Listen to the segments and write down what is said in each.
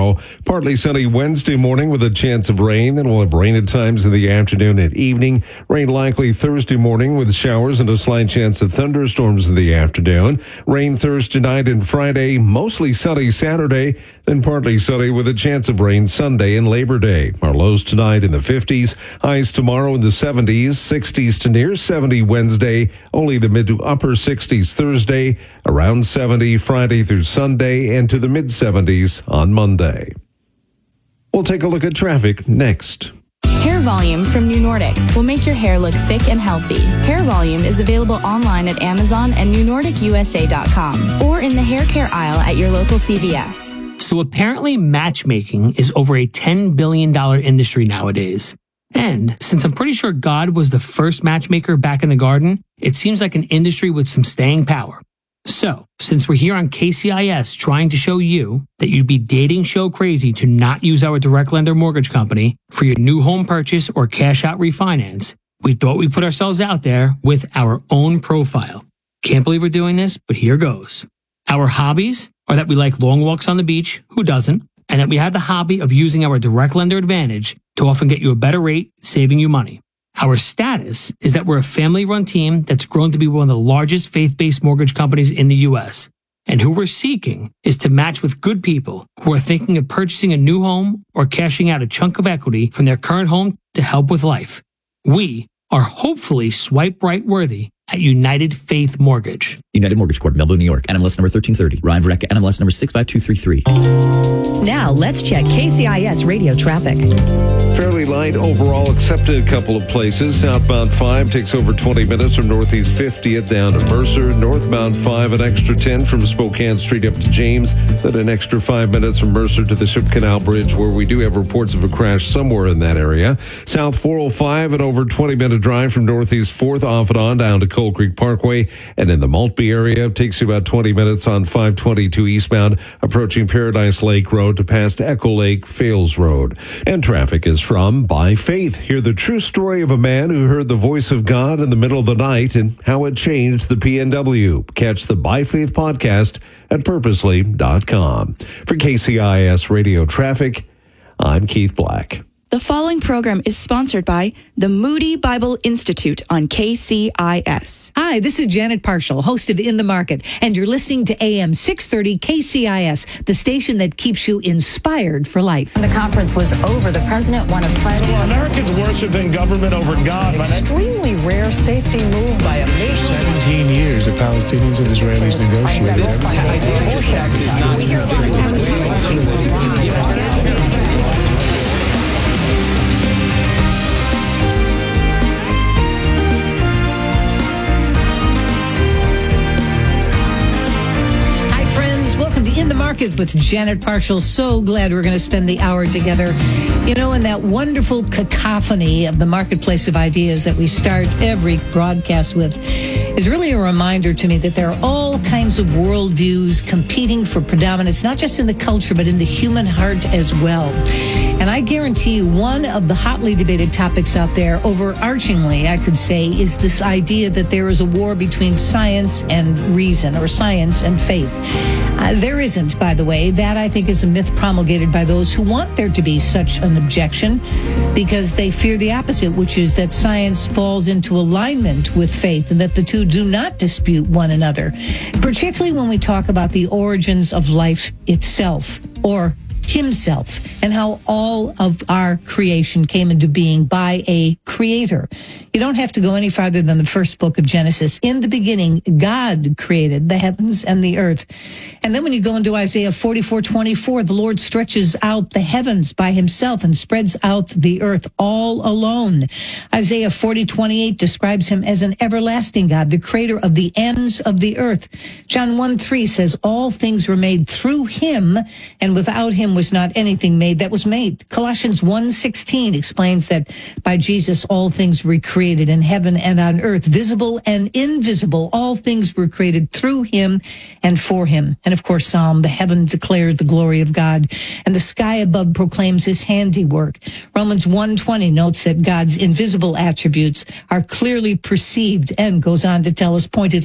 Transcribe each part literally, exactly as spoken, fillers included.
tomorrow. Partly sunny Wednesday morning with a chance of rain. Then we'll have rain at times in the afternoon and evening. Rain likely Thursday morning with showers and a slight chance of thunderstorms in the afternoon. Rain Thursday night and Friday. Mostly sunny Saturday. Then partly sunny with a chance of rain Sunday and Labor Day. Our lows tonight in the fifties. Highs tomorrow in the seventies. sixties to near seventy Wednesday. Only the mid to upper sixties Thursday. Around seventy Friday through Sunday. And to the mid seventies on Monday. We'll take a look at traffic next. Hair Volume from New Nordic will make your hair look thick and healthy. Hair Volume is available online at Amazon and new nordic u s a dot com or in the hair care aisle at your local C V S. So apparently matchmaking is over a ten billion dollars industry nowadays. And since I'm pretty sure God was the first matchmaker back in the garden, it seems like an industry with some staying power. So, since we're here on K C I S trying to show you that you'd be dating show crazy to not use our direct lender mortgage company for your new home purchase or cash out refinance, we thought we'd put ourselves out there with our own profile. Can't believe we're doing this, but here goes. Our hobbies are that we like long walks on the beach, who doesn't, and that we have the hobby of using our direct lender advantage to often get you a better rate, saving you money. Our status is that we're a family-run team that's grown to be one of the largest faith-based mortgage companies in the U S. And who we're seeking is to match with good people who are thinking of purchasing a new home or cashing out a chunk of equity from their current home to help with life. We are hopefully swipe right worthy at United Faith Mortgage. United Mortgage Corp, Melville, New York. N M L S number thirteen thirty. Ryan Verrecka, N M L S number six five two three three. Now let's check K C I S radio traffic. Fairly light overall, except in a couple of places. Southbound five takes over twenty minutes from Northeast fiftieth down to Mercer. Northbound five, an extra ten from Spokane Street up to James. Then an extra five minutes from Mercer to the Ship Canal Bridge, where we do have reports of a crash somewhere in that area. South four oh five, an over twenty minute drive from Northeast fourth off and on down to Coal Creek Parkway. And in the Maltby area, takes you about twenty minutes on five twenty-two eastbound, approaching Paradise Lake Road to past Echo Lake, Fales Road. And traffic is from By Faith. Hear the true story of a man who heard the voice of God in the middle of the night and how it changed the P N W. Catch the By Faith podcast at purposely dot com. For K C I S Radio Traffic, I'm Keith Black. The following program is sponsored by the Moody Bible Institute on K C I S. Hi, this is Janet Parshall, host of In the Market, and you're listening to A M six thirty K C I S, the station that keeps you inspired for life. When the conference was over, the president won a pledge. So Americans worshiping government over God. Extremely rare safety move by a nation. seventeen years the Palestinians and Israelis negotiated. In the Market with Janet Parshall. So glad we're going to spend the hour together. You know, in that wonderful cacophony of the marketplace of ideas that we start every broadcast with is really a reminder to me that there are all kinds of worldviews competing for predominance, not just in the culture, but in the human heart as well. And I guarantee you one of the hotly debated topics out there, overarchingly, I could say, is this idea that there is a war between science and reason, or science and faith. Uh, there isn't, by the way. That, I think, is a myth promulgated by those who want there to be such an objection because they fear the opposite, which is that science falls into alignment with faith and that the two do not dispute one another, particularly when we talk about the origins of life itself, or himself, and how all of our creation came into being by a creator. You don't have to go any farther than the first book of Genesis. In the beginning, God created the heavens and the earth. And then when you go into Isaiah forty-four twenty-four, the Lord stretches out the heavens by himself and spreads out the earth all alone. Isaiah forty twenty-eight describes him as an everlasting God, the creator of the ends of the earth. John one three says, all things were made through him, and without him was not anything made that was made. Colossians one sixteen explains that by Jesus all things were created in heaven and on earth, visible and invisible. All things were created through him and for him. And of course, Psalm, the heaven declares the glory of God, and the sky above proclaims his handiwork. Romans one twenty notes that God's invisible attributes are clearly perceived and goes on to tell us pointedly,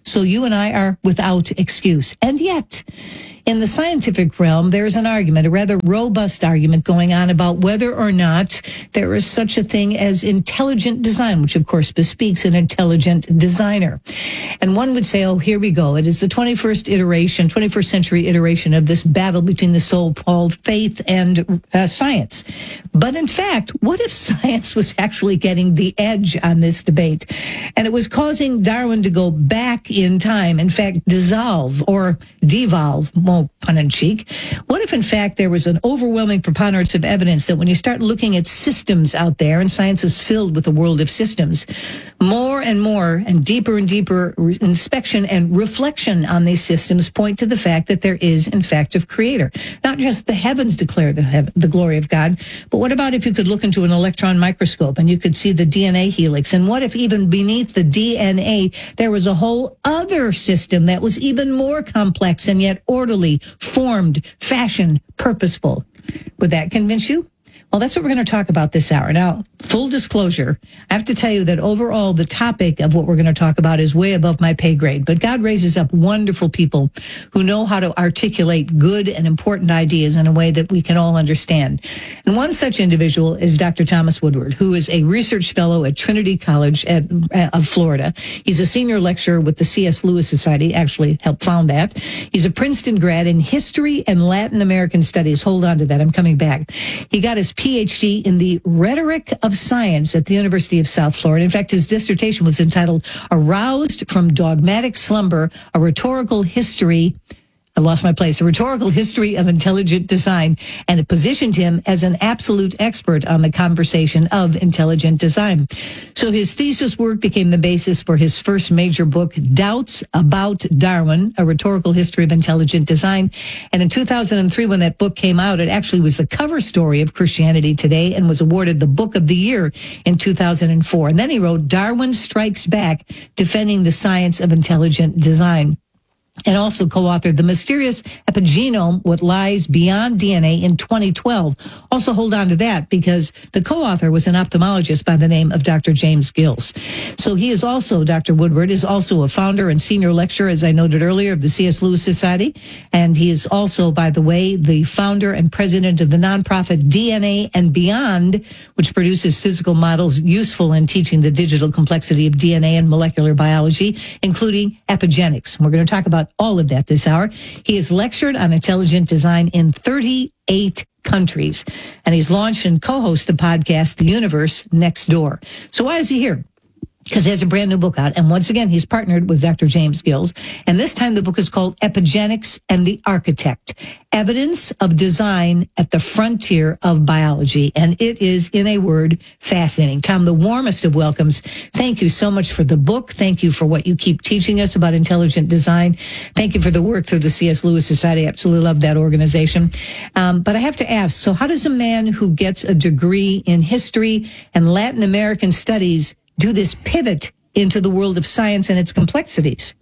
So you and I are without excuse. And yet, in the scientific realm, there's an argument, a rather robust argument going on about whether or not there is such a thing as intelligent design, which of course bespeaks an intelligent designer. And one would say, oh, here we go. It is the twenty-first iteration, twenty-first century iteration of this battle between the so-called faith and uh, science. But in fact, what if science was actually getting the edge on this debate? And it was causing Darwin to go back in time, in fact, dissolve or devolve, more pun and cheek. What if, in fact, there was an overwhelming preponderance of evidence that when you start looking at systems out there, and science is filled with a world of systems, more and more and deeper and deeper inspection and reflection on these systems point to the fact that there is, in fact, a creator. Not just the heavens declare the, heaven, the glory of God, but what about if you could look into an electron microscope and you could see the D N A helix? And what if even beneath the D N A, there was a whole other system that was even more complex and yet orderly, formed, fashioned, purposeful? Would that convince you? Well, that's what we're going to talk about this hour. Now, full disclosure, I have to tell you that overall, the topic of what we're going to talk about is way above my pay grade. But God raises up wonderful people who know how to articulate good and important ideas in a way that we can all understand. And one such individual is Doctor Thomas Woodward, who is a research fellow at Trinity College at, uh, of Florida. He's a senior lecturer with the C S Lewis Society, actually helped found that. He's a Princeton grad in history and Latin American studies. Hold on to that. I'm coming back. He got his P H D in the rhetoric of science at the University of South Florida. In fact, his dissertation was entitled Aroused from Dogmatic Slumber, a Rhetorical History I lost my place, a rhetorical history of intelligent design, and it positioned him as an absolute expert on the conversation of intelligent design. So his thesis work became the basis for his first major book, Doubts About Darwin, a Rhetorical History of Intelligent Design. And in two thousand three, when that book came out, it actually was the cover story of Christianity Today and was awarded the Book of the Year in two thousand four. And then he wrote Darwin Strikes Back, Defending the Science of Intelligent Design, and also co-authored The Mysterious Epigenome, What Lies Beyond D N A in twenty twelve. Also hold on to that because the co-author was an ophthalmologist by the name of Doctor James Gills. So he is also, Doctor Woodward is also a founder and senior lecturer, as I noted earlier, of the C S Lewis Society. And he is also, by the way, the founder and president of the nonprofit D N A and Beyond, which produces physical models useful in teaching the digital complexity of D N A and molecular biology, including epigenetics. We're going to talk about all of that this hour. He has lectured on intelligent design in thirty-eight countries, and he's launched and co-hosts the podcast, The Universe Next Door. So why is he here? Because he has a brand new book out. And once again, he's partnered with Doctor James Gills. And this time the book is called Epigenetics and the Architect, Evidence of Design at the Frontier of Biology. And it is, in a word, fascinating. Tom, the warmest of welcomes. Thank you so much for the book. Thank you for what you keep teaching us about intelligent design. Thank you for the work through the C S Lewis Society. I absolutely love that organization. Um, but I have to ask, so how does a man who gets a degree in history and Latin American studies do this pivot into the world of science and its complexities?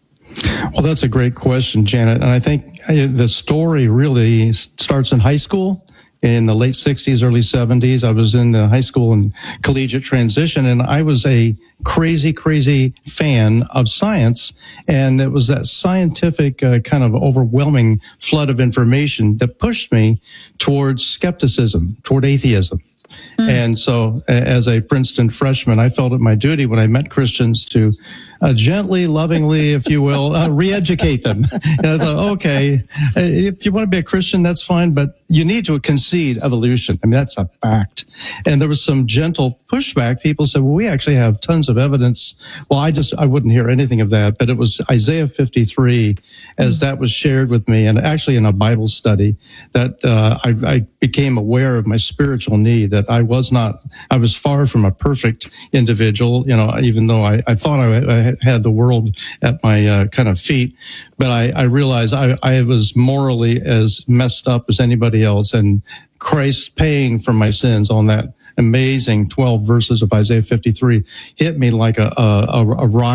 Well, that's a great question, Janet. And I think the story really starts in high school in the late sixties, early seventies. I was in the high school and collegiate transition, and I was a crazy, crazy fan of science. And it was that scientific uh, kind of overwhelming flood of information that pushed me towards skepticism, toward atheism. Mm. And so as a Princeton freshman, I felt it my duty when I met Christians to uh, gently, lovingly, if you will, uh, re-educate them. And I thought, okay, if you want to be a Christian, that's fine, but you need to concede evolution. I mean, that's a fact. And there was some gentle pushback. People said, well, we actually have tons of evidence. Well, I just, I wouldn't hear anything of that, but it was Isaiah fifty-three as that was shared with me, and actually in a Bible study, that uh, I, I became aware of my spiritual need, that I was not, I was far from a perfect individual, you know, even though I, I thought I, I had the world at my uh, kind of feet, but I, I realized I, I was morally as messed up as anybody else, and Christ paying for my sins on that amazing twelve verses of Isaiah fifty-three hit me like a, a, a rocket.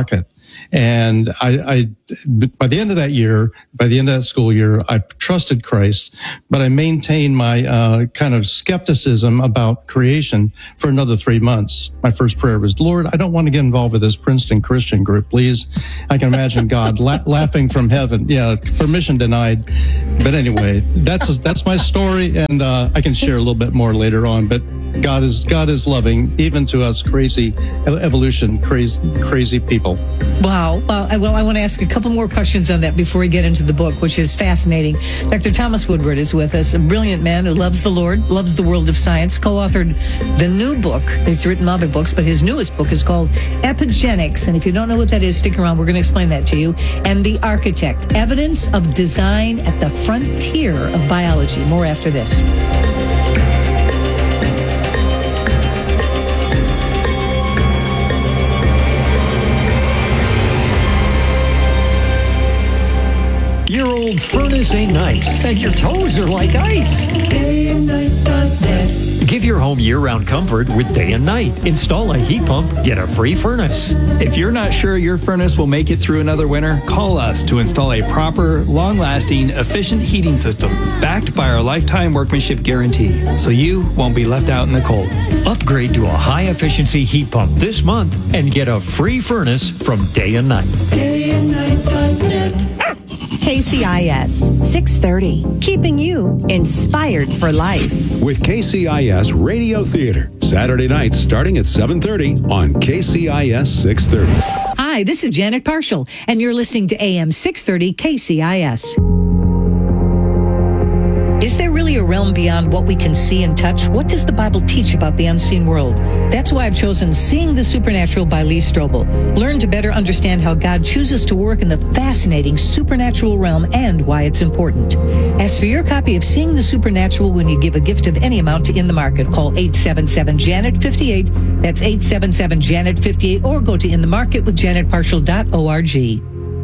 And I, I, by the end of that year, by the end of that school year, I trusted Christ, but I maintained my uh, kind of skepticism about creation for another three months. My first prayer was, Lord, I don't want to get involved with this Princeton Christian group, please. I can imagine God la- laughing from heaven. Yeah, permission denied. But anyway, that's that's my story, and uh, I can share a little bit more later on. But God is God is loving, even to us crazy evolution, crazy crazy people. Wow. Well, I, well, I want to ask a couple more questions on that before we get into the book, which is fascinating. Doctor Thomas Woodward is with us, a brilliant man who loves the Lord, loves the world of science, co-authored the new book. He's written other books, but his newest book is called Epigenetics. And if you don't know what that is, stick around. We're going to explain that to you. And The Architect, Evidence of Design at the Frontier of Biology. More after this. Your old furnace ain't nice, and your toes are like ice. Day and night dot net. Give your home year-round comfort with Day and Night. Install a heat pump, get a free furnace. If you're not sure your furnace will make it through another winter, call us to install a proper, long-lasting, efficient heating system backed by our lifetime workmanship guarantee, so you won't be left out in the cold. Upgrade to a high-efficiency heat pump this month and get a free furnace from Day and Night. Day and Night dot net. K C I S six thirty, keeping you inspired for life. With K C I S Radio Theater, Saturday nights starting at seven thirty on K C I S six thirty. Hi, this is Janet Parshall, and you're listening to A M six thirty K C I S. Is there really a realm beyond what we can see and touch? What does the Bible teach about the unseen world? That's why I've chosen Seeing the Supernatural by Lee Strobel. Learn to better understand how God chooses to work in the fascinating supernatural realm and why it's important. Ask for your copy of Seeing the Supernatural when you give a gift of any amount to In the Market. Call eight seven seven, Janet fifty-eight. That's eight seven seven, Janet fifty-eight, or go to in the market with janet parshall dot org.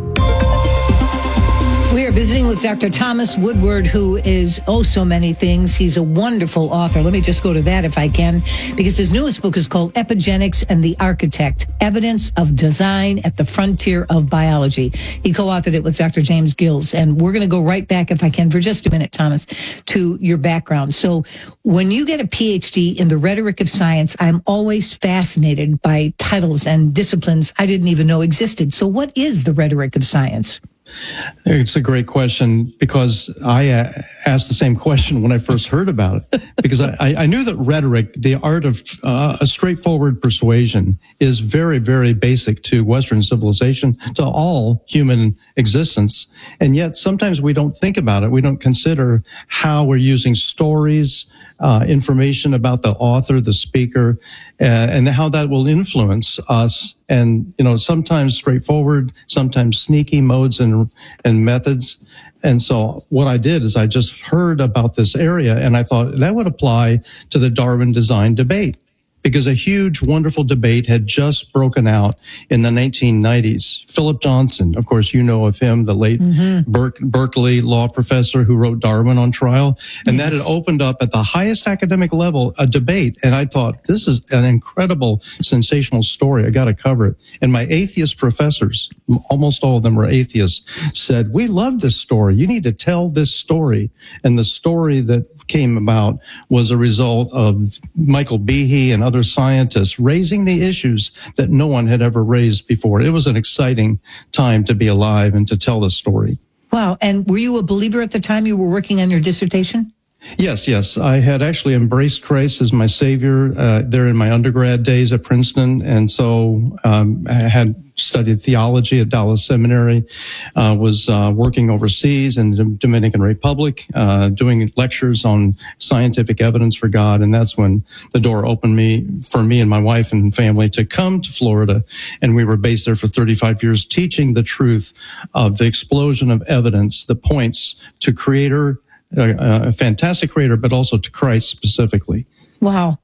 We are visiting with Doctor Thomas Woodward, who is oh so many things. He's a wonderful author. Let me just go to that if I can, because his newest book is called Epigenetics and the Architect, Evidence of Design at the Frontier of Biology. He co-authored it with Doctor James Gills. And we're going to go right back, if I can, for just a minute, Thomas, to your background. So when you get a P H D in the rhetoric of science, I'm always fascinated by titles and disciplines I didn't even know existed. So what is the rhetoric of science? It's a great question, because I uh, asked the same question when I first heard about it, because I, I knew that rhetoric, the art of uh, a straightforward persuasion, is very, very basic to Western civilization, to all human existence. And yet sometimes we don't think about it. We don't consider how we're using stories, uh, information about the author, the speaker, uh, and how that will influence us. And, you know, sometimes straightforward, sometimes sneaky modes and, and methods. And so what I did is I just heard about this area, and I thought that would apply to the Darwin design debate, because a huge, wonderful debate had just broken out in the nineteen nineties. Philip Johnson, of course, you know of him, the late mm-hmm. Berk- Berkeley law professor who wrote Darwin on Trial. And yes. that had opened up at the highest academic level a debate. And I thought, this is an incredible, sensational story. I got to cover it. And my atheist professors, almost all of them were atheists, said, we love this story. You need to tell this story. And the story that came about was a result of Michael Behe and other scientists raising the issues that no one had ever raised before. It was an exciting time to be alive and to tell the story. Wow. And were you a believer at the time you were working on your dissertation? Yes, yes. I had actually embraced Christ as my Savior uh, there in my undergrad days at Princeton. And so um, I had studied theology at Dallas Seminary, uh, was uh, working overseas in the Dominican Republic, uh, doing lectures on scientific evidence for God. And that's when the door opened me for me and my wife and family to come to Florida. And we were based there for thirty-five years, teaching the truth of the explosion of evidence that points to Creator, a, a fantastic Creator, but also to Christ specifically. Wow. Wow.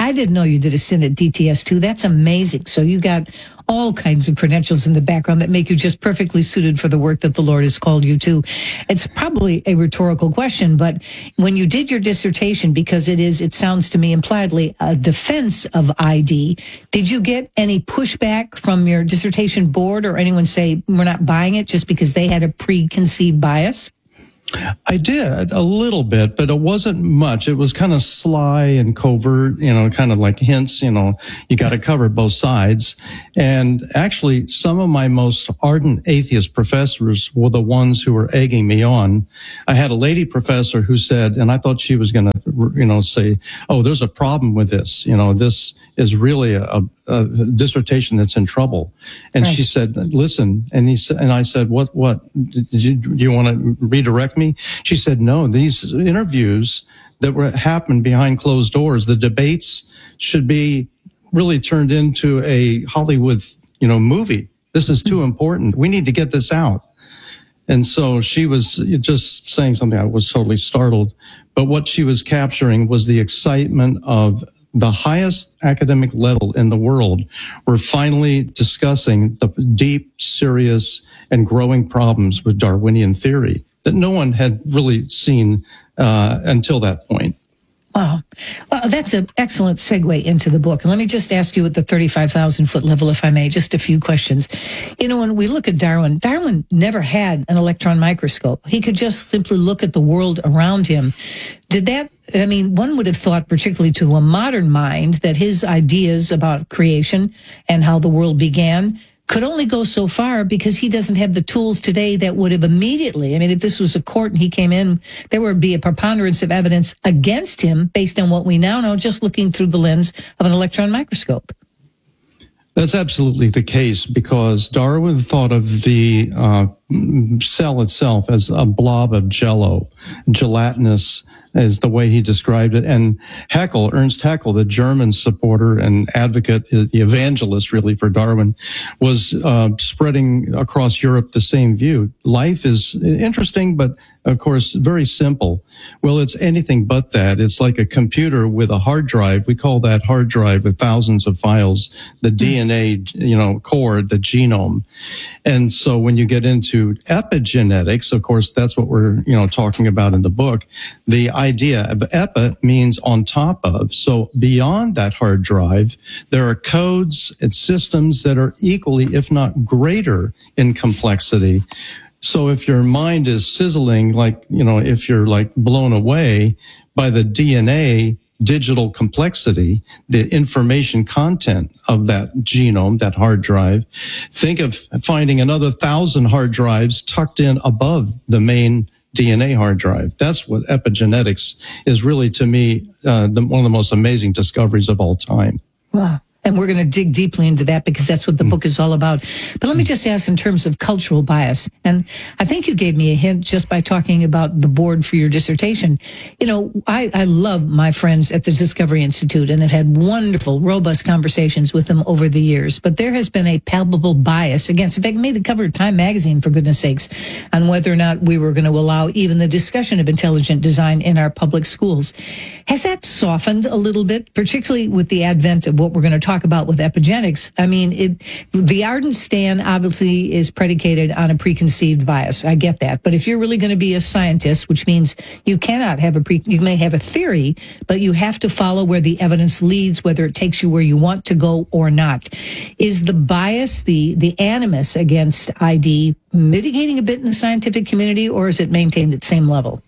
I didn't know you did a stint at D T S too. That's amazing. So you got all kinds of credentials in the background that make you just perfectly suited for the work that the Lord has called you to. It's probably a rhetorical question, but when you did your dissertation, because it is, it sounds to me impliedly a defense of I D, did you get any pushback from your dissertation board or anyone say, we're not buying it just because they had a preconceived bias? I did a little bit, but it wasn't much. It was kind of sly and covert, you know, kind of like hints, you know, you got to cover both sides. And actually, some of my most ardent atheist professors were the ones who were egging me on. I had a lady professor who said, and I thought she was going to, you know, say, oh, there's a problem with this. You know, this is really a, a dissertation that's in trouble. And right. She said, listen, and he said, and I said, what, what, did you, do you want to redirect me? She said, no, these interviews that were happened behind closed doors, the debates should be really turned into a Hollywood, you know, movie. This is too important. We need to get this out. And so she was just saying something. I was totally startled. But what she was capturing was the excitement of the highest academic level in the world. We're finally discussing the deep, serious, and growing problems with Darwinian theory that no one had really seen uh, until that point. Wow. Well, that's an excellent segue into the book. And let me just ask you at the thirty-five thousand foot level, if I may, just a few questions. You know, when we look at Darwin, Darwin never had an electron microscope. He could just simply look at the world around him. Did that, I mean, one would have thought, particularly to a modern mind, that his ideas about creation and how the world began could only go so far because he doesn't have the tools today that would have immediately, I mean, if this was a court and he came in, there would be a preponderance of evidence against him based on what we now know, just looking through the lens of an electron microscope. That's absolutely the case because Darwin thought of the uh, cell itself as a blob of jello, gelatinous is the way he described it. And Haeckel, Ernst Haeckel, the German supporter and advocate, the evangelist really for Darwin, was uh, spreading across Europe the same view. Life is interesting, but of course, very simple. Well, it's anything but that. It's like a computer with a hard drive. We call that hard drive with thousands of files, the D N A, you know, core, the genome. And so when you get into epigenetics, of course, that's what we're, you know, talking about in the book. The idea of epi means on top of. So beyond that hard drive, there are codes and systems that are equally, if not greater, in complexity. So if your mind is sizzling, like, you know, if you're like blown away by the D N A digital complexity, the information content of that genome, that hard drive, think of finding another thousand hard drives tucked in above the main D N A hard drive. That's what epigenetics is really, to me, uh, the, one of the most amazing discoveries of all time. Wow. And we're going to dig deeply into that because that's what the book is all about. But let me just ask in terms of cultural bias. And I think you gave me a hint just by talking about the board for your dissertation. You know, I, I love my friends at the Discovery Institute and have had wonderful, robust conversations with them over the years. But there has been a palpable bias against, in fact, made the cover of Time magazine, for goodness sakes, on whether or not we were going to allow even the discussion of intelligent design in our public schools. Has that softened a little bit, particularly with the advent of what we're going to talk about with epigenetics? I mean, it, the ardent stand obviously is predicated on a preconceived bias. I get that. But if you're really going to be a scientist, which means you cannot have a pre, you may have a theory, but you have to follow where the evidence leads, whether it takes you where you want to go or not. Is the bias, the, the animus against I D mitigating a bit in the scientific community, or is it maintained at the same level?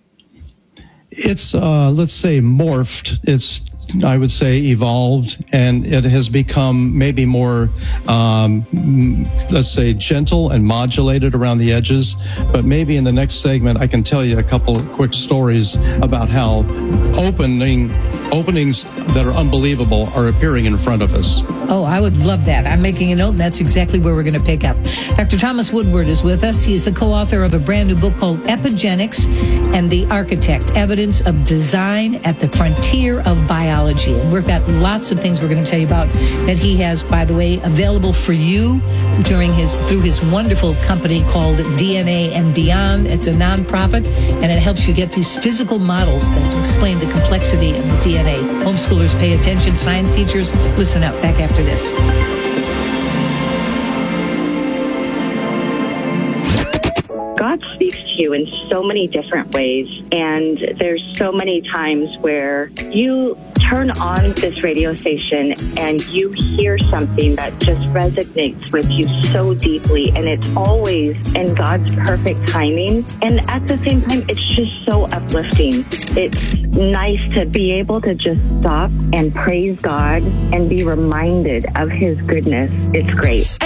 It's, uh, let's say, morphed. It's, I would say, evolved, and it has become maybe more, um, let's say, gentle and modulated around the edges. But maybe in the next segment, I can tell you a couple of quick stories about how opening openings that are unbelievable are appearing in front of us. Oh, I would love that. I'm making a note, and that's exactly where we're going to pick up. Doctor Thomas Woodward is with us. He is the co-author of a brand new book called Epigenics and the Architect, Evidence of Design at the Frontier of Biology. And we've got lots of things we're going to tell you about that he has, by the way, available for you during his through his wonderful company called D N A and Beyond. It's a nonprofit, and it helps you get these physical models that explain the complexity of the D N A. Homeschoolers, pay attention. Science teachers, listen up. Back after this. God speaks to you in so many different ways, and there's so many times where you turn on this radio station and you hear something that just resonates with you so deeply, and it's always in God's perfect timing, and at the same time it's just so uplifting. It's nice to be able to just stop and praise God and be reminded of his goodness. It's great.